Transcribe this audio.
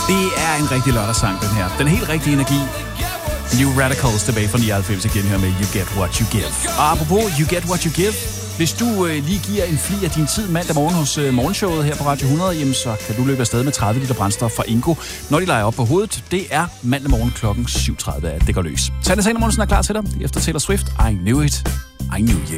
Det er en rigtig lørdagssang, den her. Den helt rigtige energi. New Radicals tilbage fra 99 igen her med You Get What You Give. Og apropos You Get What You Give, hvis du lige giver en fli af din tid mandag morgen hos morgenshowet her på Radio 100, jamen, så kan du løbe afsted med 30 liter brændstof fra Ingo, når de leger op på hovedet. Det er mandag morgen klokken 7.30, at det går løs. Tanne Sander Monsen er klar til dig. Efter Taylor Swift, I Knew It, I Knew You.